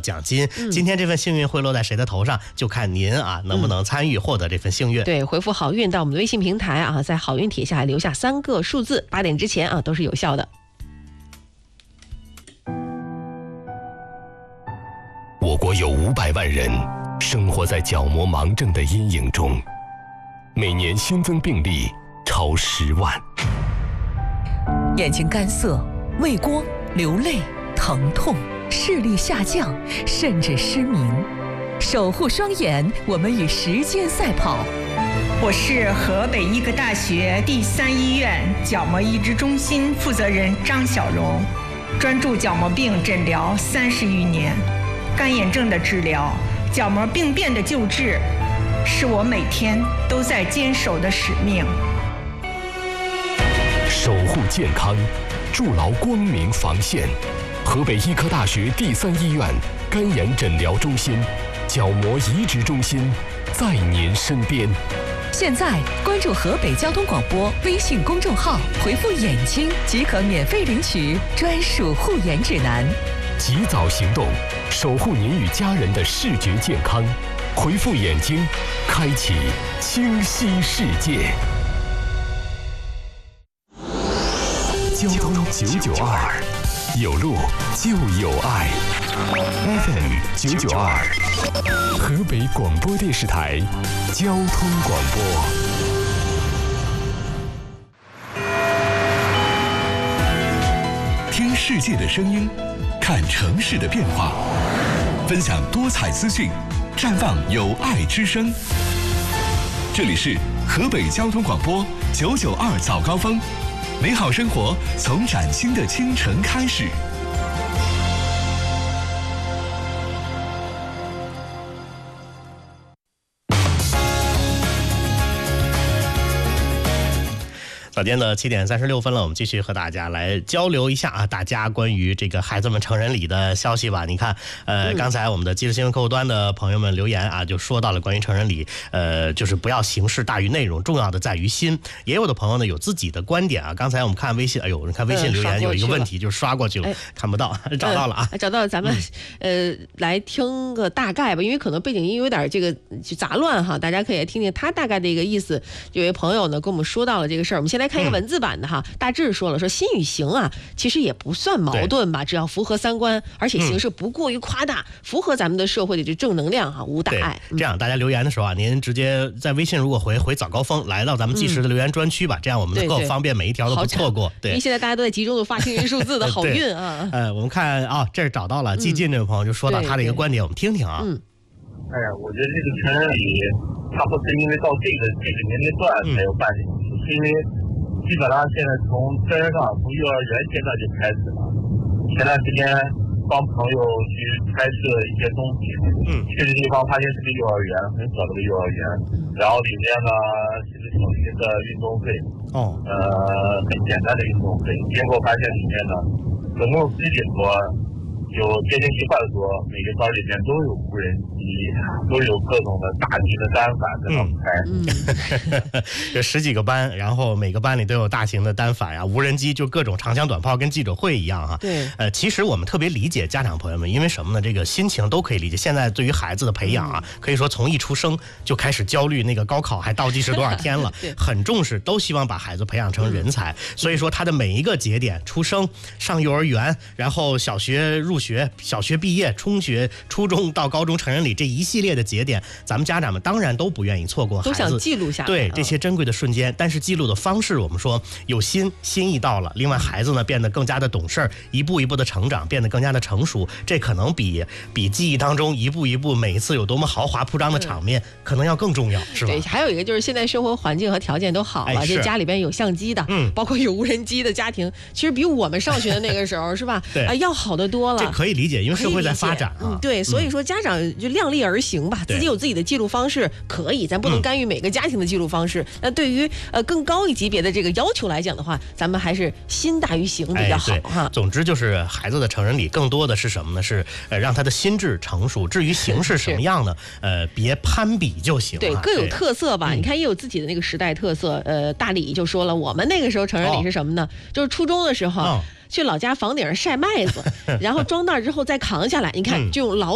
奖金。今天这份幸运会落在谁的头上，就看您啊能不能参与获得这份幸运。 对，回复好运到我们的微信平台啊，在好运帖下留下3个数字，8点之前啊都是有效的。 我国有500万人生活在角膜盲症的阴影中，每年新增病例超10万。 眼睛干涩、畏光、流泪、疼痛、视力下降，甚至失明。守护双眼，我们与时间赛跑。 我是河北医科大学第3医院角膜移植中心负责人张小荣，专注角膜病诊疗30余年，干眼症的治疗、角膜病变的救治，是我每天都在坚守的使命。 守护健康，筑牢光明防线。河北医科大学第3医院干眼诊疗中心、角膜移植中心在您身边。 现在关注河北交通广播微信公众号，回复“眼睛”即可免费领取专属护眼指南。 及早行动，守护您与家人的视觉健康。回复“眼睛”，开启清晰世界。交通992，有路就有爱。FM 992，河北广播电视台交通广播。 听世界的声音，看城市的变化，分享多彩资讯，绽放有爱之声。这里是河北交通广播992早高峰，美好生活从崭新的清晨开始。 早间的7点36分了，我们继续和大家来交流一下啊，大家关于这个孩子们成人礼的消息吧。你看，刚才我们的即时新闻客户端的朋友们留言啊，就说到了关于成人礼，就是不要形式大于内容，重要的在于心。也有的朋友呢有自己的观点啊。刚才我们看微信，哎呦，你看微信留言有一个问题，就是刷过去了，看不到，找到了啊， 找到了。咱们来听个大概吧，因为可能背景音有点这个杂乱哈，大家可以听听他大概的一个意思。有位朋友呢跟我们说到了这个事儿，我们先来看一个文字版的哈。大致说了，说心与行啊，其实也不算矛盾吧，只要符合3观，而且形式不过于夸大，符合咱们的社会的这正能量哈，无大碍。 这样大家留言的时候啊，您直接在微信如果回早高峰，来到咱们即时的留言专区吧，这样我们能够方便每一条都不错过。对， 因为现在大家都在集中的发幸运数字的好运啊。 我们看啊，这是找到了季进这位朋友就说到他的一个观点，我们听听啊。 哎呀，我觉得这个成人礼，它不是因为到这个年龄段才有办这个，是因为基本上现在从根儿上，从幼儿园阶段就开始了。前段时间帮朋友去拍摄一些东西，去的地方发现是个幼儿园，很小的个幼儿园，然后里面呢是个小学的运动会，很简单的运动会，结果发现里面呢总共10几桌。有接近1万多，每个班里面都有无人机，都有各种的大型的单反在那拍。 这10几个班，然后每个班里都有大型的单反呀、无人机，就各种长枪短炮，跟记者会一样哈。 对， 其实我们特别理解家长朋友们，因为什么呢？这个心情都可以理解。现在对于孩子的培养啊，可以说从一出生就开始焦虑，那个高考还倒计时多少天了，很重视，都希望把孩子培养成人才。所以说他的每一个节点，出生、上幼儿园，然后小学入学、小学毕业、中学、初中到高中成人礼这一系列的节点，咱们家长们当然都不愿意错过孩子， 都想记录下来对这些珍贵的瞬间。但是记录的方式，我们说有心意到了，另外孩子呢变得更加的懂事，一步一步的成长，变得更加的成熟，这可能比记忆当中一步一步每一次有多么豪华铺张的场面可能要更重要，是吧？ 对，还有一个就是现在生活环境和条件都好了，这家里边有相机的，包括有无人机的家庭，其实比我们上学的那个时候是吧？ 对， 要好得多了。 这可以理解，因为社会在发展啊。 对，所以说家长就量力而行吧，自己有自己的记录方式可以，咱不能干预每个家庭的记录方式。那对于更高一级别的这个要求来讲的话，咱们还是心大于行比较好哈。 总之就是孩子的成人礼更多的是什么呢？是让他的心智成熟，至于形式什么样的，别攀比就行。 对，各有特色吧。你看也有自己的那个时代特色。大李就说了，我们那个时候成人礼是什么呢？就是初中的时候。去老家房顶上晒麦子，然后装袋之后再扛下来，你看这种劳